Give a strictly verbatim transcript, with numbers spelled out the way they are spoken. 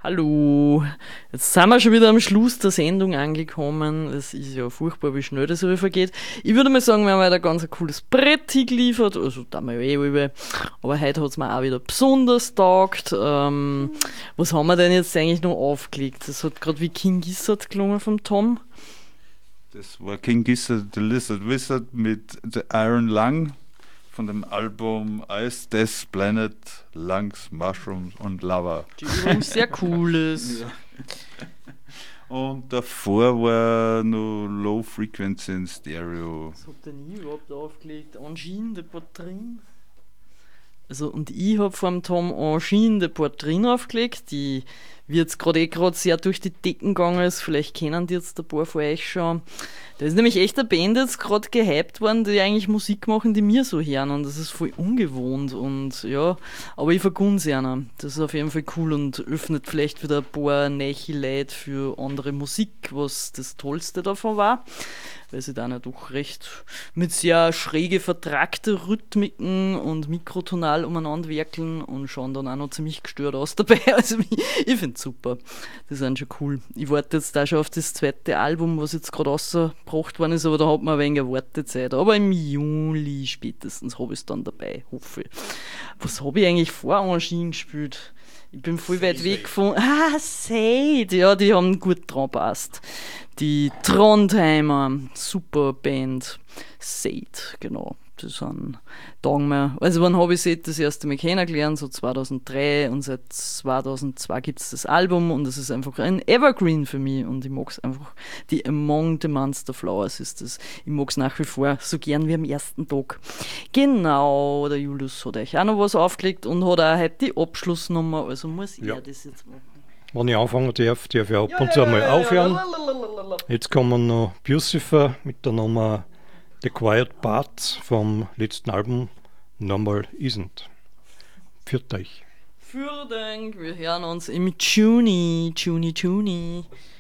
Hallo, jetzt sind wir schon wieder am Schluss der Sendung angekommen. Es ist ja furchtbar, wie schnell das so vergeht. Ich würde mal sagen, wir haben heute ein ganz cooles Brett hier geliefert, also da haben wir ja eh über. Aber heute hat es mir auch wieder besonders taugt. Ähm, was haben wir denn jetzt eigentlich noch aufgelegt? Das hat gerade wie King Gizzard gelungen vom Tom. Das war King Gizzard, The Lizard Wizard mit The Iron Lung von dem Album Ice, Death, Planet, Lungs, Mushrooms und Lava. Die übrigens sehr cool ist. Ja. Und davor war noch Low Frequency in Stereo. Was habt denn ich überhaupt aufgelegt? Angine de Poitrine. Also, und ich habe vom Tom Angine de Poitrine aufgelegt, die wie jetzt gerade eh gerade sehr durch die Decken gegangen ist. Vielleicht kennen die jetzt ein paar von euch schon. Da ist nämlich echt eine Band jetzt gerade gehypt worden, die eigentlich Musik machen, die mir so hören. Und das ist voll ungewohnt. Und ja, aber ich vergun's einer. Das ist auf jeden Fall cool und öffnet vielleicht wieder ein paar neue Leute für andere Musik, was das Tollste davon war. Weil sie dann ja doch recht mit sehr schräge vertrackte Rhythmiken und mikrotonal umeinander werkeln und schauen dann auch noch ziemlich gestört aus dabei. Also ich, ich finde es super. Die sind schon cool. Ich warte jetzt da schon auf das zweite Album, was jetzt gerade rausgebracht worden ist, aber da hat man ein wenig Wartezeit. Aber im Juli spätestens habe ich es dann dabei, hoffe ich. Was habe ich eigentlich vor Angine gespielt? Ich bin voll weit weg von... Ah, Seid! Ja, die haben gut dran passt. Die Trondheimer Superband Seid, genau. Das sind Tagen mehr. Also wann habe ich Seid das erste Mal kennengelernt? So zweitausenddrei, und seit zweitausendzwei gibt es das Album und es ist einfach ein Evergreen für mich und ich mag es einfach. Die Among the Monster Flowers ist das. Ich mag es nach wie vor so gern wie am ersten Tag. Genau, der Julius hat euch auch noch was aufgelegt und hat auch heute die Abschlussnummer, also muss ja. er das jetzt machen. Wenn ich anfangen darf, darf ich ab und zu einmal aufhören. Jetzt kommen noch Bucifer mit der Nummer The Quiet Parts vom letzten Album Normal Isn't. Führt euch. Für Dank, wir hören uns im Juni, Juni, Juni.